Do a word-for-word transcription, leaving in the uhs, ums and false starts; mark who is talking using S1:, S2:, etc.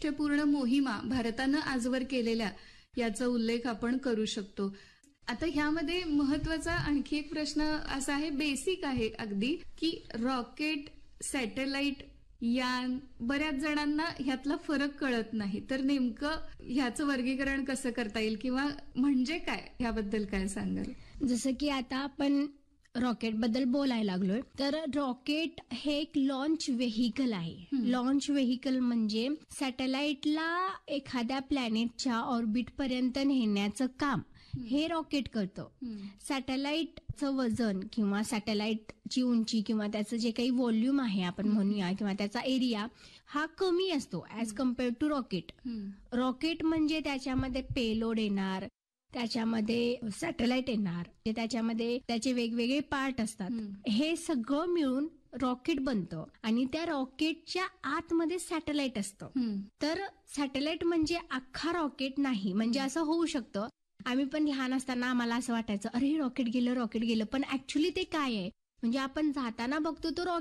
S1: वैशिष्ट्यपूर्ण मोहिमा भारतानं आजवर केलेल्या याचा उल्लेख आपण करू शकतो. आता ह्यामध्ये महत्वाचा आणखी एक प्रश्न असा आहे, बेसिक आहे अगदी, की रॉकेट, सॅटेलाइट, यान, बऱ्याच जणांना ह्यातला फरक कळत नाही. तर नेमकं ह्याचं वर्गीकरण कसं करता येईल किंवा म्हणजे काय, ह्याबद्दल काय सांगाल?
S2: जसं की आता आपण रॉकेट बद्दल बोलायला लागलोय, तर रॉकेट हे एक लॉन्च व्हेकल आहे. लॉन्च व्हेकल म्हणजे सॅटेलाइटला एखाद्या प्लॅनेटच्या ऑर्बिट पर्यंत नेण्याचं काम हे रॉकेट करतं. सॅटेलाइटचं वजन किंवा सॅटेलाइटची उंची किंवा त्याचं जे काही व्हॉल्यूम आहे आपण म्हणूया किंवा त्याचा एरिया हा कमी असतो as compare two rocket. Rocket म्हणजे त्याच्यामध्ये पेलोड येणार, त्याच्यामध्ये सॅटेलाइट येणार, त्याच्यामध्ये त्याचे वेगवेगळे पार्ट असतात. हे सगळं मिळून रॉकेट बनतं आणि त्या रॉकेटच्या आतमध्ये सॅटेलाइट असतं. तर सॅटेलाइट म्हणजे अख्खा रॉकेट नाही. म्हणजे असं होऊ शकतं, आम्ही पण लहान असताना आम्हाला असं वाटायचं, अरे रॉकेट गेलं रॉकेट गेलं, पण ऍक्च्युली ते काय आहे, म्हणजे आपण जाताना बघतो तो